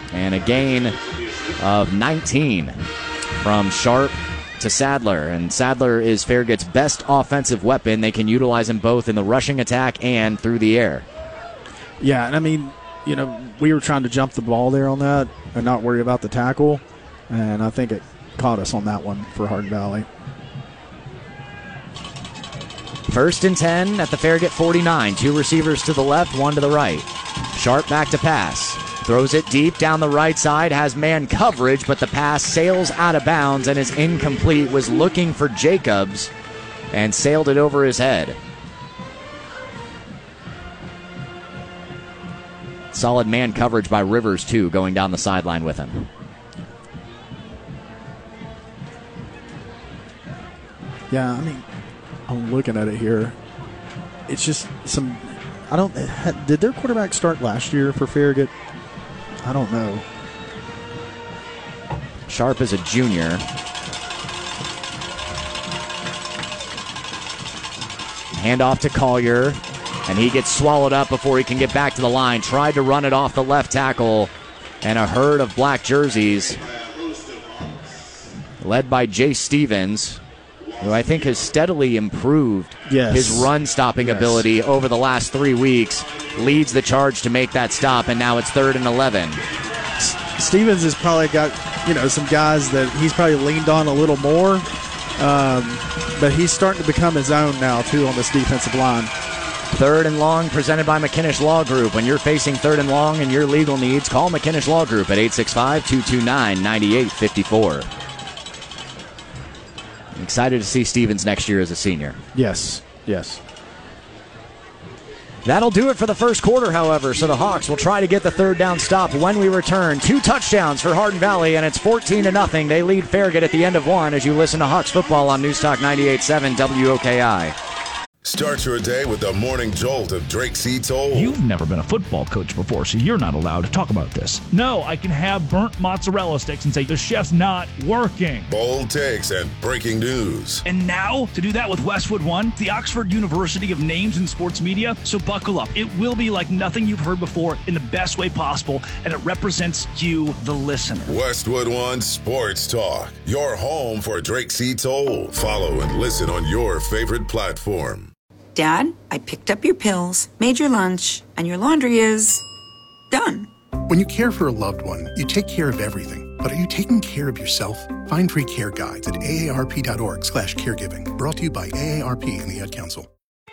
And a gain of 19 from Sharp to Sadler. And Sadler is Farragut's best offensive weapon. They can utilize him both in the rushing attack and through the air. Yeah, and I mean, we were trying to jump the ball there on that and not worry about the tackle. And I think it caught us on that one for Hardin Valley. 1st and 10 at the Farragut 49. 2 receivers to the left, 1 to the right. Sharp back to pass. Throws it deep down the right side, has man coverage, but the pass sails out of bounds and is incomplete. Was looking for Jacobs and sailed it over his head. Solid man coverage by Rivers, too, going down the sideline with him. Yeah, I mean, I'm looking at it here. It's just some... did their quarterback start last year for Farragut? I don't know. Sharp is a junior. Handoff to Collier, and he gets swallowed up before he can get back to the line. Tried to run it off the left tackle, and a herd of black jerseys led by Jay Stevens, who I think has steadily improved his run-stopping ability over the last 3 weeks, leads the charge to make that stop, and now it's 3rd and 11. Stevens has probably got, some guys that he's probably leaned on a little more, but he's starting to become his own now, too, on this defensive line. 3rd and long presented by McKinnish Law Group. When you're facing 3rd and long and your legal needs, call McKinnish Law Group at 865-229-9854. I'm excited to see Stevens next year as a senior. Yes. That'll do it for the first quarter, however, so the Hawks will try to get the 3rd down stop when we return. 2 touchdowns for Hardin Valley, and it's 14-0. They lead Farragut at the end of 1 as you listen to Hawks football on News Talk 98.7 WOKI. Start your day with the morning jolt of Drake C. Toll. You've never been a football coach before, so you're not allowed to talk about this. No, I can have burnt mozzarella sticks and say the chef's not working. Bold takes and breaking news. And now, to do that with Westwood One, the Oxford University of Names in Sports Media. So buckle up. It will be like nothing you've heard before in the best way possible, and it represents you, the listener. Westwood One Sports Talk, your home for Drake C. Toll. Follow and listen on your favorite platform. Dad, I picked up your pills, made your lunch, and your laundry is done. When you care for a loved one, you take care of everything. But are you taking care of yourself? Find free care guides at aarp.org/caregiving. Brought to you by AARP and the Ad Council.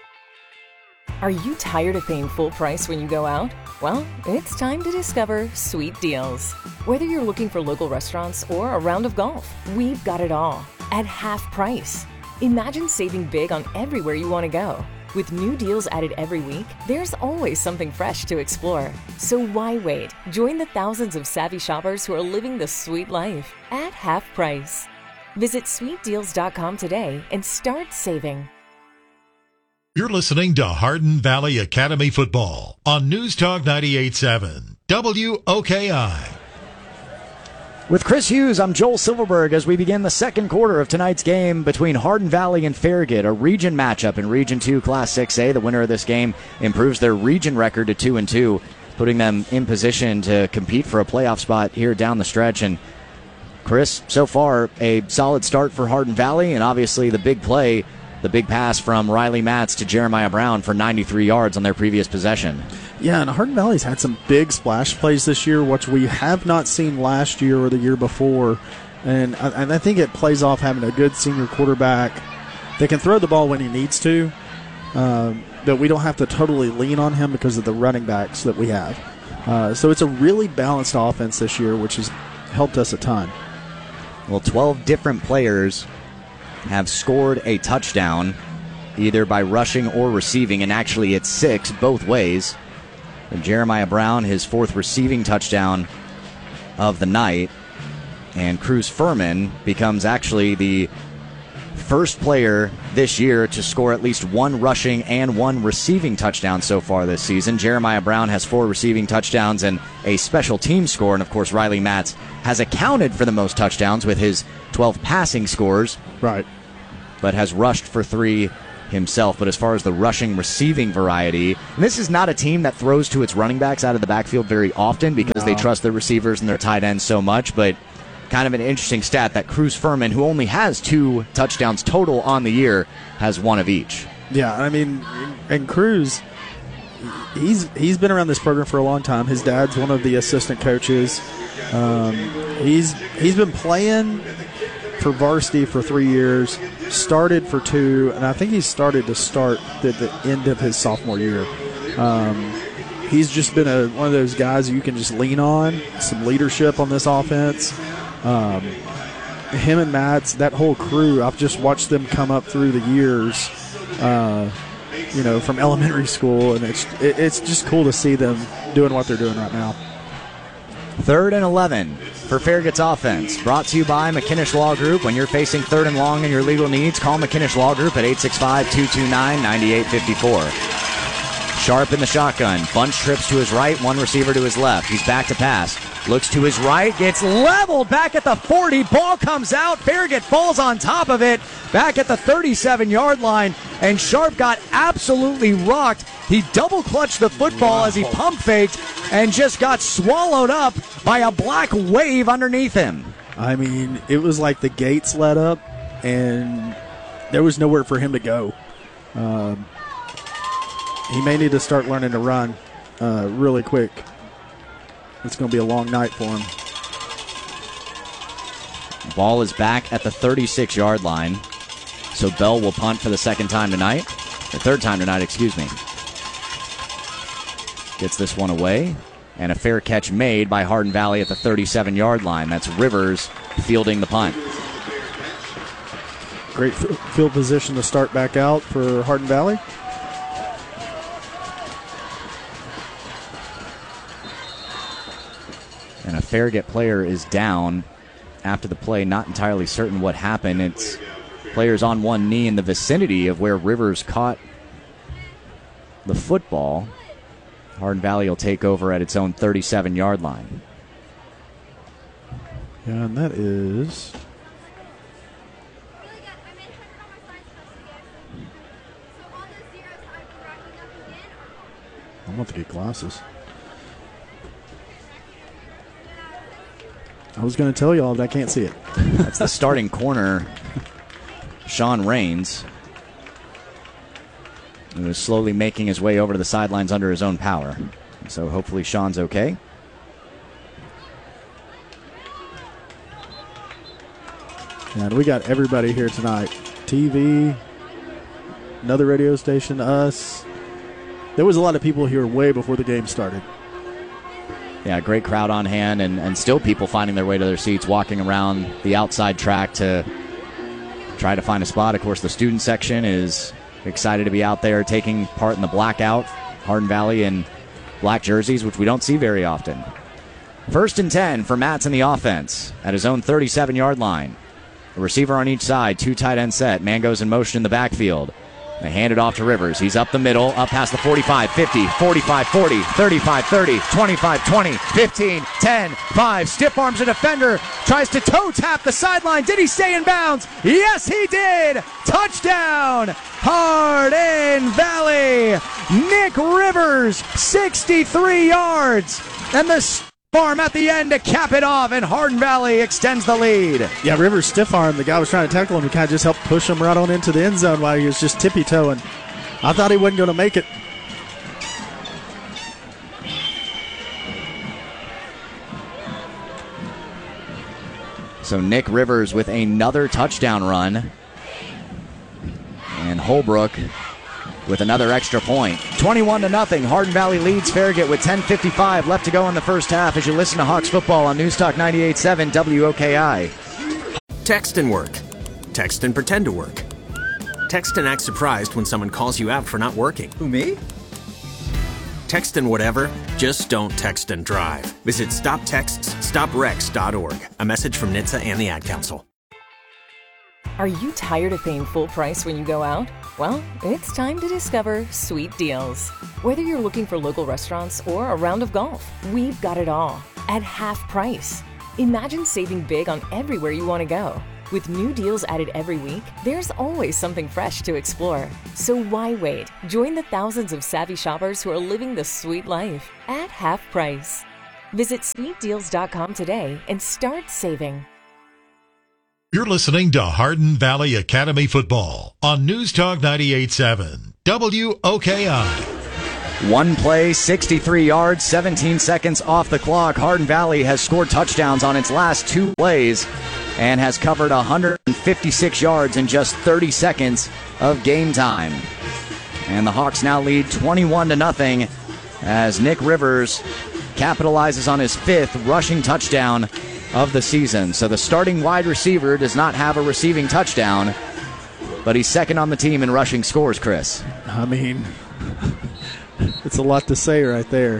Are you tired of paying full price when you go out? Well, it's time to discover Sweet Deals. Whether you're looking for local restaurants or a round of golf, we've got it all at half price. Imagine saving big on everywhere you want to go. With new deals added every week, there's always something fresh to explore. So why wait? Join the thousands of savvy shoppers who are living the sweet life at half price. Visit sweetdeals.com today and start saving. You're listening to Hardin Valley Academy Football on News Talk 98.7 WOKI. With Chris Hughes, I'm Joel Silverberg as we begin the second quarter of tonight's game between Hardin Valley and Farragut, a region matchup in Region 2 Class 6A. The winner of this game improves their region record to 2-2, putting them in position to compete for a playoff spot here down the stretch. And Chris, so far, a solid start for Hardin Valley, and obviously the big play, the big pass from Riley Matz to Jeremiah Brown for 93 yards on their previous possession. Yeah, and Hardin Valley's had some big splash plays this year, which we have not seen last year or the year before. And I think it plays off having a good senior quarterback that can throw the ball when he needs to, but we don't have to totally lean on him because of the running backs that we have. So it's a really balanced offense this year, which has helped us a ton. Well, 12 different players have scored a touchdown, either by rushing or receiving, and actually it's 6 both ways. And Jeremiah Brown, his 4th receiving touchdown of the night. And Cruz Furman becomes actually the first player this year to score at least 1 rushing and 1 receiving touchdown so far this season. Jeremiah Brown has 4 receiving touchdowns and a special team score. And, of course, Riley Matz has accounted for the most touchdowns with his 12 passing scores. Right. But has rushed for 3 himself, but as far as the rushing receiving variety, and this is not a team that throws to its running backs out of the backfield very often because they trust their receivers and their tight ends so much, but kind of an interesting stat that Cruz Furman, who only has 2 touchdowns total on the year, has 1 of each. Yeah, I mean, and Cruz, he's been around this program for a long time. His dad's one of the assistant coaches. He's been playing for varsity for 3 years, started for 2, and I think he started to start at the end of his sophomore year. He's just been one of those guys you can just lean on, some leadership on this offense. Him and Matt's, that whole crew, I've just watched them come up through the years, from elementary school, and it's just cool to see them doing what they're doing right now. 3rd and 11 for Farragut's offense. Brought to you by McKinnish Law Group. When you're facing 3rd and long in your legal needs, call McKinnish Law Group at 865-229-9854. Sharp in the shotgun. Bunch trips to his right, 1 receiver to his left. He's back to pass. Looks to his right, gets leveled back at the 40. Ball comes out. Farragut falls on top of it back at the 37-yard line, and Sharp got absolutely rocked. He double-clutched the football as he pump faked and just got swallowed up by a black wave underneath him. I mean, it was like the gates let up, and there was nowhere for him to go. He may need to start learning to run really quick. It's going to be a long night for him. Ball is back at the 36-yard line. So Bell will punt for the third time tonight, excuse me. Gets this one away. And a fair catch made by Hardin Valley at the 37-yard line. That's Rivers fielding the punt. Great field position to start back out for Hardin Valley. And a Farragut player is down after the play. Not entirely certain what happened. It's players on one knee in the vicinity of where Rivers caught the football. Hardin Valley will take over at its own 37-yard line. Yeah, and that is... I'm going to get glasses. I was going to tell y'all, but I can't see it. That's the starting corner, Sean Raines, who is slowly making his way over to the sidelines under his own power. So hopefully Sean's okay. And we got everybody here tonight. TV, another radio station, us. There was a lot of people here way before the game started. Yeah, great crowd on hand, and still people finding their way to their seats, walking around the outside track to try to find a spot. Of course, the student section is excited to be out there taking part in the blackout. Hardin Valley in black jerseys, which we don't see very often. 1st and 10 for Matz in the offense at his own 37-yard line. A receiver on each side, 2 tight end set. Man goes in motion in the backfield. They hand it off to Rivers. He's up the middle, up past the 45, 50, 45, 40, 35, 30, 25, 20, 15, 10, 5. Stiff arms a defender. Tries to toe tap the sideline. Did he stay in bounds? Yes, he did. Touchdown, Hardin Valley. Nick Rivers, 63 yards. And the arm at the end to cap it off, and Hardin Valley extends the lead. Yeah, Rivers stiff arm. The guy was trying to tackle him. He kind of just helped push him right on into the end zone while he was just tippy-toeing. I thought he wasn't going to make it. So Nick Rivers with another touchdown run. And Holbrook with another extra point. 21-0. Hardin Valley leads Farragut with 10:55 left to go in the first half as you listen to Hawks football on News Talk 98.7 WOKI. Text and work. Text and pretend to work. Text and act surprised when someone calls you out for not working. Who, me? Text and whatever, just don't text and drive. Visit StopTextsStopWrecks.org. A message from NHTSA and the Ad Council. Are you tired of paying full price when you go out? Well, it's time to discover Sweet Deals. Whether you're looking for local restaurants or a round of golf, we've got it all at half price. Imagine saving big on everywhere you want to go. With new deals added every week, there's always something fresh to explore. So why wait? Join the thousands of savvy shoppers who are living the sweet life at half price. Visit sweetdeals.com today and start saving. You're listening to Hardin Valley Academy Football on News Talk 98.7 WOKI. One play, 63 yards, 17 seconds off the clock. Hardin Valley has scored touchdowns on its last 2 plays and has covered 156 yards in just 30 seconds of game time. And the Hawks now lead 21-0 as Nick Rivers capitalizes on his 5th rushing touchdown of the season. So the starting wide receiver does not have a receiving touchdown, but he's second on the team in rushing scores, Chris. I mean, it's a lot to say right there.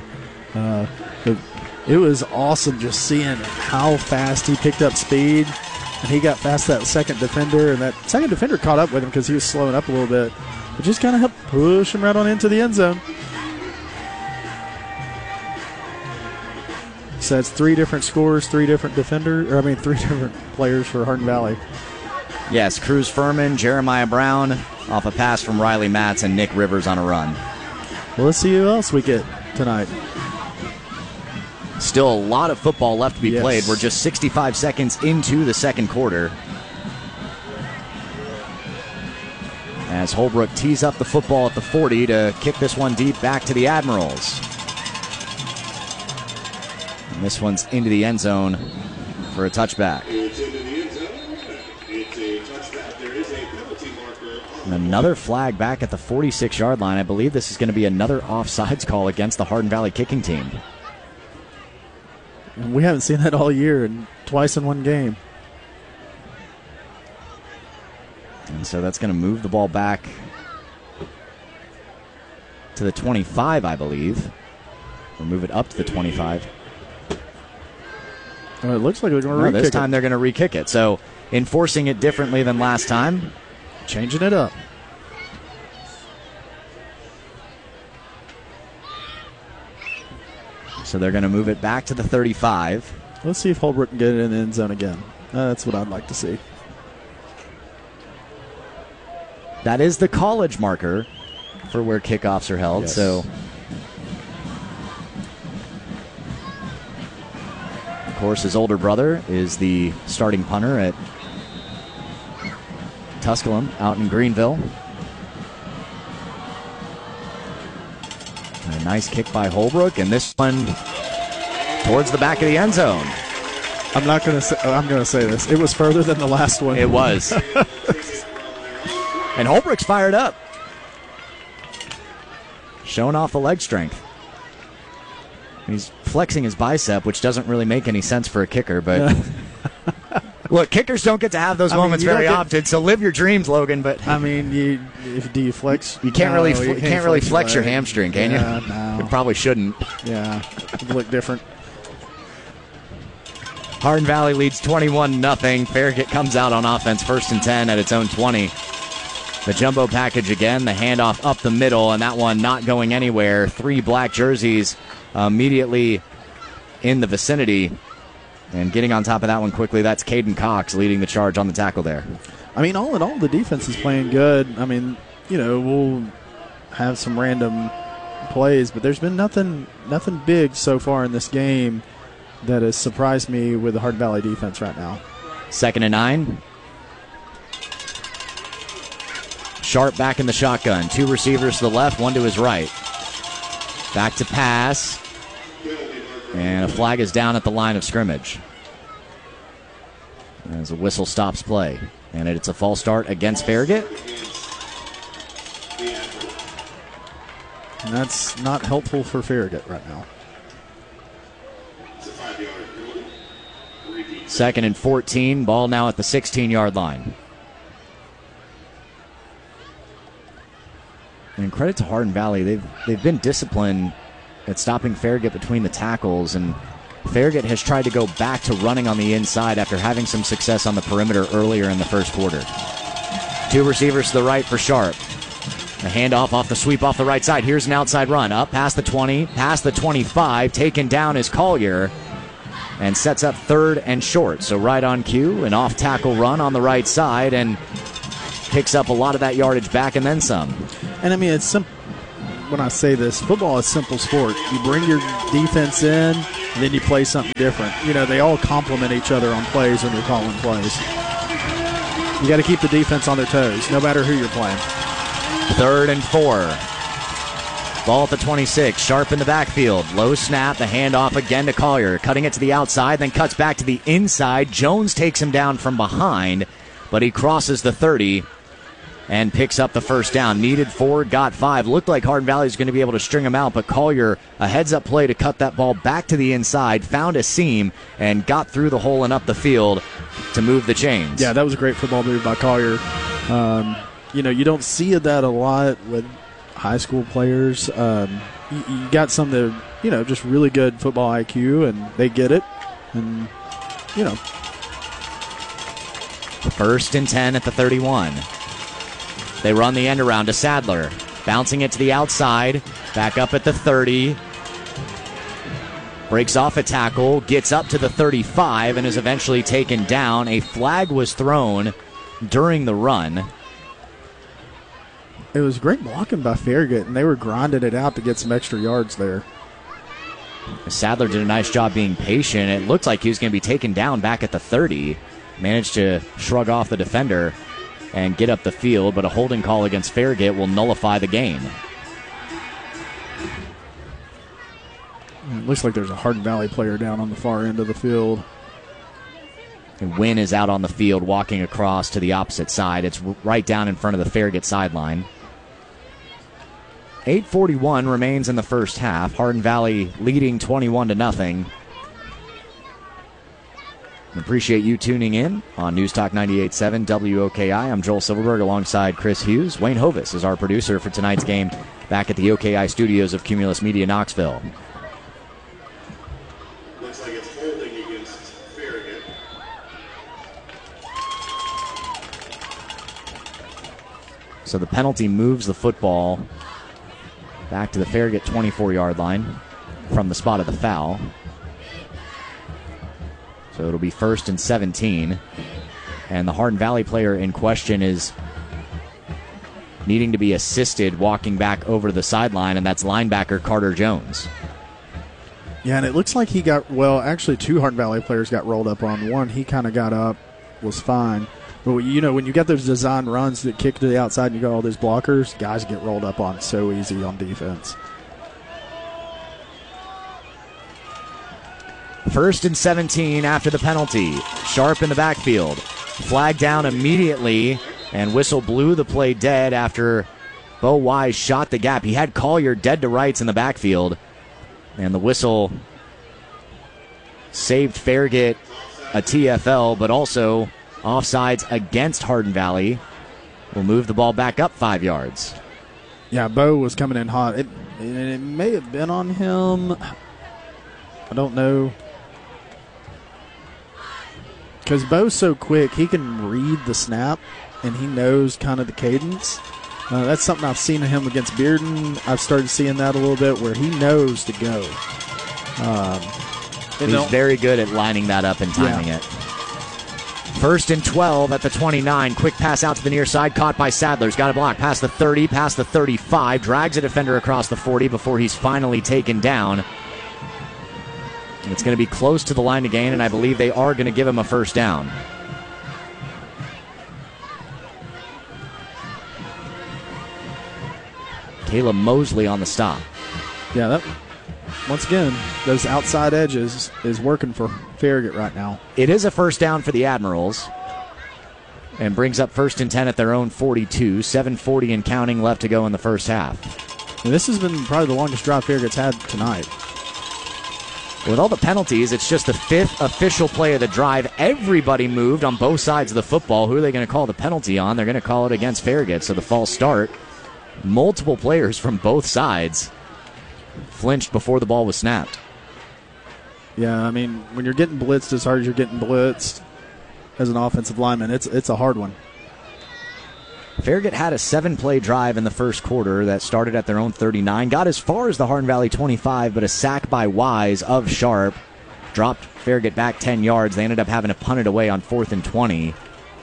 It was awesome just seeing how fast he picked up speed, and he got past that second defender, and that second defender caught up with him because he was slowing up a little bit. But just kind of helped push him right on into the end zone. So it's 3 different scores, 3 different three different players for Hardin Valley. Yes, Cruz Furman, Jeremiah Brown off a pass from Riley Matz, and Nick Rivers on a run. Well, let's see who else we get tonight. Still a lot of football left to be played. We're just 65 seconds into the second quarter. As Holbrook tees up the football at the 40 to kick this one deep back to the Admirals. And this one's into the end zone for a touchback. And another flag back at the 46-yard line. I believe this is going to be another offsides call against the Hardin Valley kicking team. And we haven't seen that all year, and twice in one game. And so that's going to move the ball back to the 25, I believe. Or move it up to the 25. It looks like they're going to re-kick it. This time they're going to re-kick it. So enforcing it differently than last time. Changing it up. So they're going to move it back to the 35. Let's see if Holbrook can get it in the end zone again. That's what I'd like to see. That is the college marker for where kickoffs are held. Yes. So, of course, his older brother is the starting punter at Tusculum out in Greenville. A nice kick by Holbrook, and this one towards the back of the end zone. I'm going to say this. It was further than the last one. It was. And Holbrook's fired up. Showing off the leg strength. He's flexing his bicep, which doesn't really make any sense for a kicker, but look, kickers don't get to have those moments very often, so live your dreams, Logan. But I mean, do you flex? You can't really flex your hamstring, can you? No. You probably shouldn't. Yeah, it'd look different. Hardin Valley leads 21-0. Farragut comes out on offense, 1st and 10 at its own 20. The jumbo package again, the handoff up the middle, and that one not going anywhere. 3 black jerseys immediately in the vicinity. And getting on top of that one quickly, that's Caden Cox leading the charge on the tackle there. I mean, all in all, the defense is playing good. I mean, we'll have some random plays, but there's been nothing big so far in this game that has surprised me with the Hardin Valley defense right now. 2nd and 9. Sharp back in the shotgun. 2 receivers to the left, 1 to his right. Back to pass. And a flag is down at the line of scrimmage. As a whistle stops play. And it's a false start against Farragut. And that's not helpful for Farragut right now. 2nd and 14. Ball now at the 16-yard line. And credit to Hardin Valley. They've been disciplined at stopping Farragut between the tackles, and Farragut has tried to go back to running on the inside after having some success on the perimeter earlier in the first quarter. 2 receivers to the right for Sharp. A handoff off the sweep off the right side. Here's an outside run. Up past the 20, past the 25. Taken down is Collier. and sets up 3rd and short. So right on cue, an off-tackle run on the right side, and picks up a lot of that yardage back and then some. And I mean, it's simple. When I say this, football is simple sport. You bring your defense in, and then you play something different. You know, they all complement each other on plays when you're calling plays. You got to keep the defense on their toes, no matter who you're playing. 3rd and 4. Ball at the 26. Sharp in the backfield. Low snap. The handoff again to Collier. Cutting it to the outside, then cuts back to the inside. Jones takes him down from behind, but he crosses the 30 and picks up the first down. Needed 4, got 5. Looked like Hardin Valley was going to be able to string him out, but Collier, a heads-up play to cut that ball back to the inside, found a seam, and got through the hole and up the field to move the chains. Yeah, that was a great football move by Collier. You know, you don't see that a lot with high school players. You got some that, you know, just really good football IQ, and they get it. And, you know. 1st and 10 at the 31. They run the end around to Sadler. Bouncing it to the outside. Back up at the 30. Breaks off a tackle. Gets up to the 35 and is eventually taken down. A flag was thrown during the run. It was great blocking by Farragut, and they were grinding it out to get some extra yards there. Sadler did a nice job being patient. It looked like he was going to be taken down back at the 30. Managed to shrug off the defender and get up the field, but a holding call against Farragut will nullify the gain. It looks like there's a Hardin Valley player down on the far end of the field. And Wynn is out on the field walking across to the opposite side. It's right down in front of the Farragut sideline. 8:41 remains in the first half. Hardin Valley leading 21-0. Appreciate you tuning in on News Talk 98.7 WOKI. I'm Joel Silverberg alongside Chris Hughes. Wayne Hovis is our producer for tonight's game back at the OKI studios of Cumulus Media Knoxville. Looks like it's holding against Farragut. So the penalty moves the football back to the Farragut 24-yard line from the spot of the foul. So it'll be 1st and 17. And the Hardin Valley player in question is needing to be assisted walking back over the sideline, and that's linebacker Carter Jones. Yeah, and it looks like he got, well, actually 2 Hardin Valley players got rolled up on. One, he kind of got up, was fine. But, you know, when you get those design runs that kick to the outside and you got all those blockers, guys get rolled up on so easy on defense. 1st and 17 after the penalty. Sharp in the backfield. Flag down immediately, and whistle blew the play dead after Bo Wise shot the gap. He had Collier dead to rights in the backfield, and the whistle saved Farragut a TFL, but also offsides against Hardin Valley. Will move the ball back up 5 yards. Yeah, Bo was coming in hot. It may have been on him. I don't know. Because Bo's so quick, he can read the snap, and he knows kind of the cadence. That's something I've seen him against Bearden. I've started seeing that a little bit, where he knows to go. He's very good at lining that up and timing it. 1st and 12 at the 29. Quick pass out to the near side, caught by Sadler's. Got a block past the 30, past the 35. Drags a defender across the 40 before he's finally taken down. It's going to be close to the line to gain, and I believe they are going to give him a first down. Caleb Mosley on the stop. Yeah, that, once again, those outside edges is working for Farragut right now. It is a first down for the Admirals, and brings up 1st and 10 at their own 42. 7:40 and counting left to go in the first half. And this has been probably the longest drive Farragut's had tonight. With all the penalties, it's just the 5th official play of the drive. Everybody moved on both sides of the football. Who are they going to call the penalty on? They're going to call it against Farragut, so the false start. Multiple players from both sides flinched before the ball was snapped. Yeah, I mean, when you're getting blitzed as hard as you're getting blitzed as an offensive lineman, it's a hard one. Farragut had a 7-play drive in the first quarter that started at their own 39. Got as far as the Hardin Valley 25, but a sack by Wise of Sharp dropped Farragut back 10 yards. They ended up having to punt it away on 4th and 20.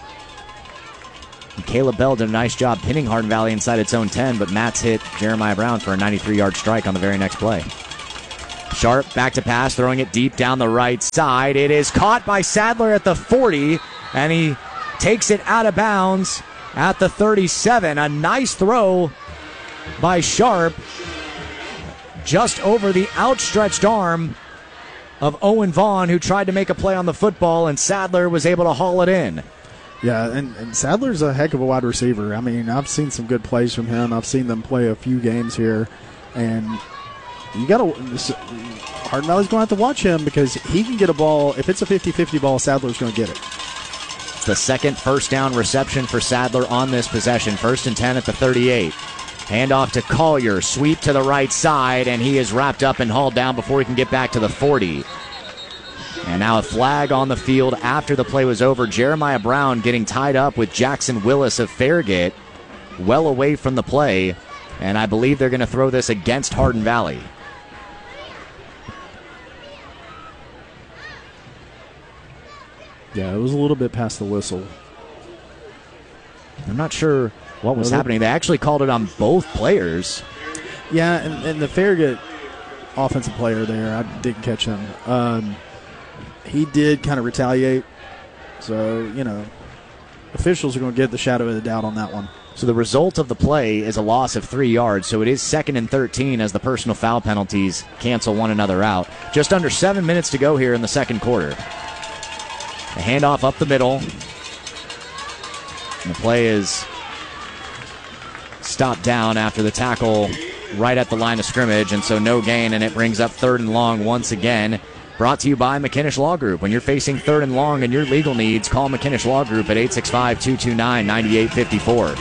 And Caleb Bell did a nice job pinning Hardin Valley inside its own 10, but Matz hit Jeremiah Brown for a 93-yard strike on the very next play. Sharp back to pass, throwing it deep down the right side. It is caught by Sadler at the 40, and he takes it out of bounds at the 37. A nice throw by Sharp just over the outstretched arm of Owen Vaughn, who tried to make a play on the football, and Sadler was able to haul it in. Yeah, and Sadler's a heck of a wide receiver. I mean, I've seen some good plays from him. I've seen them play a few games here, and you got to Hardin Valley's going to have to watch him because he can get a ball. If it's a 50-50 ball, Sadler's going to get it. It's the second first down reception for Sadler on this possession. 1st and 10 at the 38. Handoff to Collier, sweep to the right side, and he is wrapped up and hauled down before he can get back to the 40. And now a flag on the field after the play was over. Jeremiah Brown getting tied up with Jackson Willis of Farragut, well away from the play, and I believe they're going to throw this against Hardin Valley. Yeah, it was a little bit past the whistle. I'm not sure what was happening. They actually called it on both players. Yeah, and the Farragut offensive player there, I didn't catch him. He did kind of retaliate. So, officials are going to get the shadow of the doubt on that one. So the result of the play is a loss of 3 yards. So it is 2nd and 13 as the personal foul penalties cancel one another out. Just under 7 minutes to go here in the second quarter. A handoff up the middle. And the play is stopped down after the tackle right at the line of scrimmage, and so no gain, and it brings up 3rd and long once again. Brought to you by McKinnish Law Group. When you're facing 3rd and long and your legal needs, call McKinnish Law Group at 865-229-9854.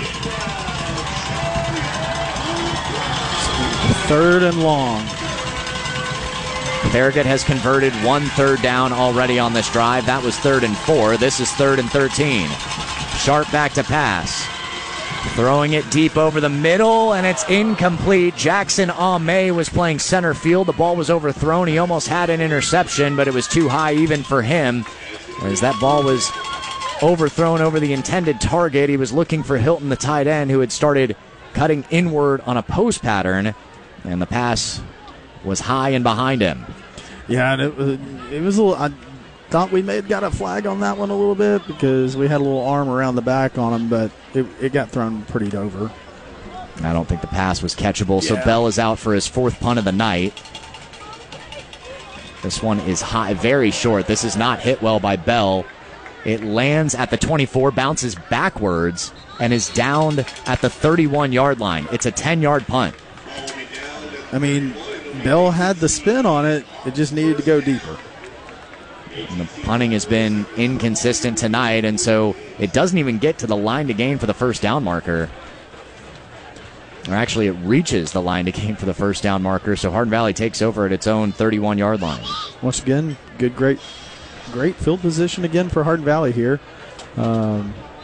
3rd and long. Farragut has converted 1 third down already on this drive. That was 3rd and 4. This is 3rd and 13. Sharp back to pass. Throwing it deep over the middle, and it's incomplete. Jackson Ahmay was playing center field. The ball was overthrown. He almost had an interception, but it was too high even for him. As that ball was overthrown over the intended target, he was looking for Hilton, the tight end, who had started cutting inward on a post pattern, and the pass was high and behind him. Yeah, and it was a little... I thought we may have got a flag on that one a little bit because we had a little arm around the back on him, but it got thrown pretty over. I don't think the pass was catchable, so Bell is out for his 4th punt of the night. This one is high, very short. This is not hit well by Bell. It lands at the 24, bounces backwards, and is downed at the 31-yard line. It's a 10-yard punt. I mean, Bell had the spin on it. It just needed to go deeper. And the punting has been inconsistent tonight, and so it doesn't even get to the line to gain for the first down marker. Or actually, it reaches the line to gain for the first down marker, so Hardin Valley takes over at its own 31-yard line. Once again, great field position again for Hardin Valley here. Let's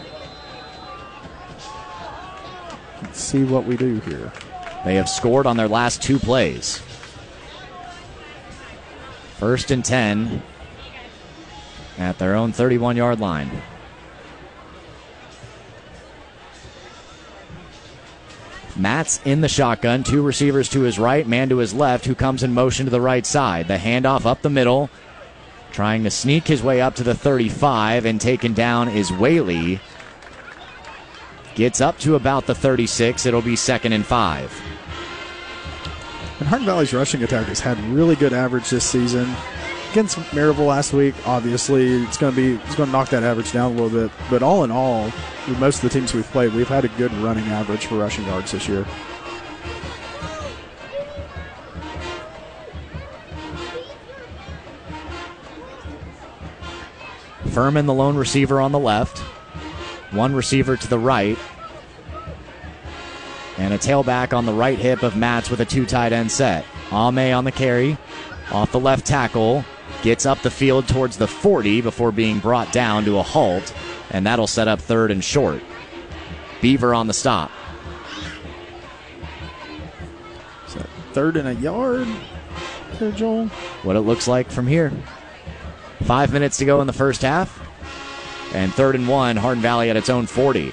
see what we do here. They have scored on their last 2 plays. 1st and 10 at their own 31-yard line. Matt's in the shotgun. 2 receivers to his right, man to his left, who comes in motion to the right side. The handoff up the middle, trying to sneak his way up to the 35, and taken down is Whaley. Gets up to about the 36. It'll be 2nd and 5. And Hardin Valley's rushing attack has had really good average this season. Against Maryville last week, obviously, it's going to knock that average down a little bit. But all in all, with most of the teams we've played, we've had a good running average for rushing yards this year. Furman, the lone receiver on the left. 1 receiver to the right. And a tailback on the right hip of Matz with a 2 tight end set. Ahmay on the carry. Off the left tackle. Gets up the field towards the 40 before being brought down to a halt. And that'll set up 3rd and short. Beaver on the stop. Is that 3rd and a yard there, Joel? What it looks like from here. 5 minutes to go in the first half. And 3rd and 1, Hardin Valley at its own 40.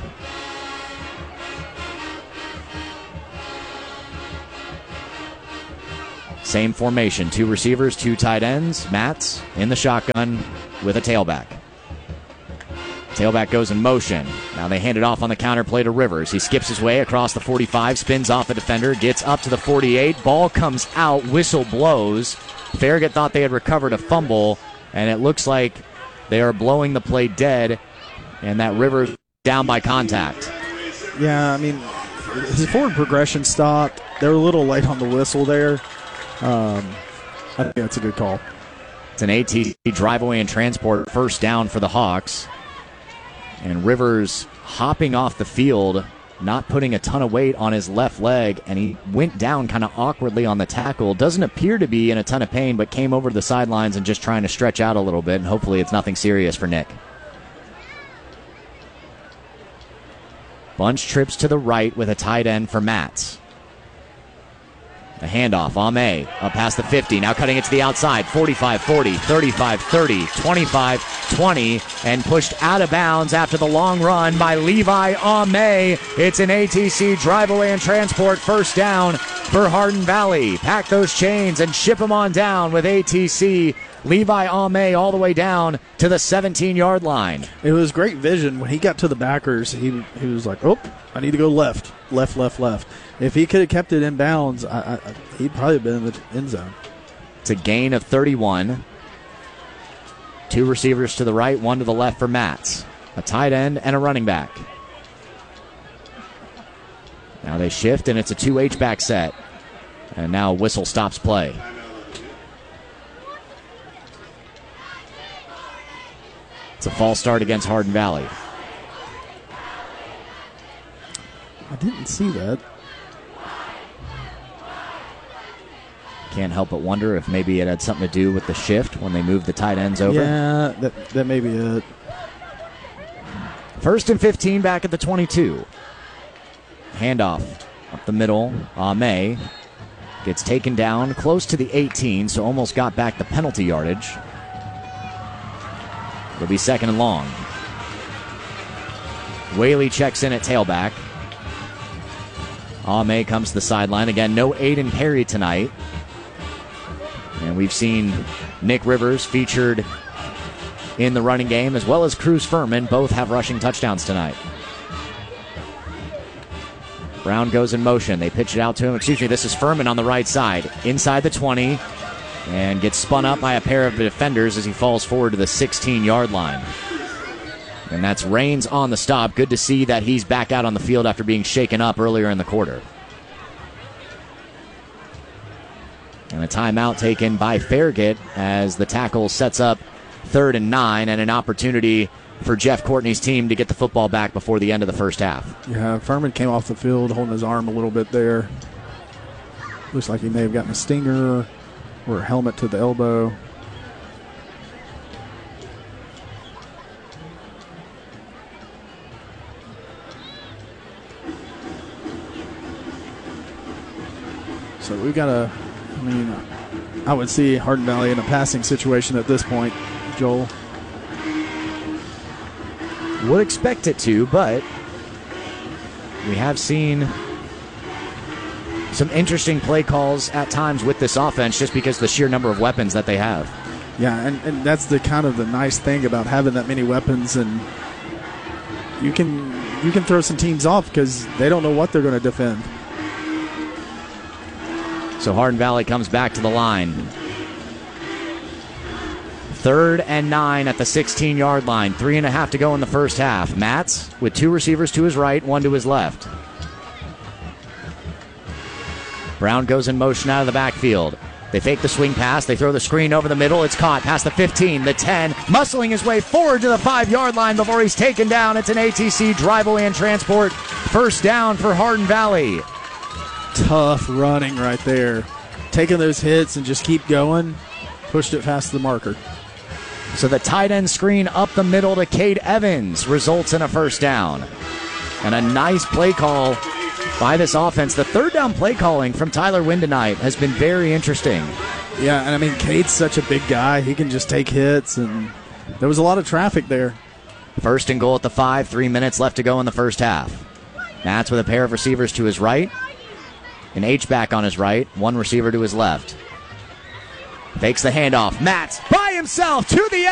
Same formation, 2 receivers, 2 tight ends. Matz in the shotgun with a tailback. Tailback goes in motion. Now they hand it off on the counter play to Rivers. He skips his way across the 45, spins off a defender, gets up to the 48. Ball comes out, whistle blows. Farragut thought they had recovered a fumble, and it looks like they are blowing the play dead, and that Rivers down by contact. Yeah, I mean, his forward progression stopped. They were a little late on the whistle there. I think that's a good call. It's an ATC drive-away and transport first down for the Hawks. And Rivers hopping off the field, not putting a ton of weight on his left leg, and he went down kind of awkwardly on the tackle. Doesn't appear to be in a ton of pain, but came over to the sidelines and just trying to stretch out a little bit, and hopefully it's nothing serious for Nick. Bunch trips to the right with a tight end for Matz. The handoff, Ame, up past the 50, now cutting it to the outside, 45-40, 35-30, 25-20, and pushed out of bounds after the long run by Levi Ame. It's an ATC drive-away and transport first down for Hardin Valley. Pack those chains and ship them on down with ATC. Levi Ame all the way down to the 17-yard line. It was great vision. When he got to the backers, he was like, oh, I need to go left. If he could have kept it in bounds, he'd probably have been in the end zone. It's a gain of 31. 2 receivers to the right, 1 to the left for Matz. A tight end and a running back. Now they shift, and it's a 2 H-back set. And now whistle stops play. It's a false start against Hardin Valley. I didn't see that. Can't help but wonder if maybe it had something to do with the shift when they moved the tight ends over. Yeah, that may be it. 1st and 15 back at the 22. Handoff up the middle. Ame gets taken down close to the 18, so almost got back the penalty yardage. It'll be 2nd and long. Whaley checks in at tailback. Ame comes to the sideline. Again, no Aiden Perry tonight. And we've seen Nick Rivers featured in the running game, as well as Cruz Furman. Both have rushing touchdowns tonight. Brown goes in motion. They pitch it out to him. This is Furman on the right side. Inside the 20. And gets spun up by a pair of defenders as he falls forward to the 16-yard line. And that's Raines on the stop. Good to see that he's back out on the field after being shaken up earlier in the quarter. And a timeout taken by Farragut as the tackle sets up 3rd and 9 and an opportunity for Jeff Courtney's team to get the football back before the end of the first half. Yeah, Furman came off the field holding his arm a little bit there. Looks like he may have gotten a stinger or a helmet to the elbow. So we've got I would see Hardin Valley in a passing situation at this point, Joel. Would expect it to, but we have seen some interesting play calls at times with this offense just because of the sheer number of weapons that they have. Yeah, and that's the kind of the nice thing about having that many weapons, and you can throw some teams off because they don't know what they're going to defend. So Hardin Valley comes back to the line. 3rd and 9 at the 16-yard line. 3.5 to go in the first half. Matz with 2 receivers to his right, 1 to his left. Brown goes in motion out of the backfield. They fake the swing pass. They throw the screen over the middle. It's caught past the 15, the 10, muscling his way forward to the 5-yard line before he's taken down. It's an ATC drive-away and transport. First down for Hardin Valley. Tough running right there. Taking those hits and just keep going. Pushed it past the marker. So the tight end screen up the middle to Cade Evans results in a first down. And a nice play call by this offense. The 3rd down play calling from Tyler Wynn tonight has been very interesting. Yeah, and I mean, Cade's such a big guy. He can just take hits, and there was a lot of traffic there. First and goal at the 5, 3 minutes left to go in the first half. Matz with a pair of receivers to his right, an H-back on his right, one receiver to his left. Fakes the handoff. Matz by himself to the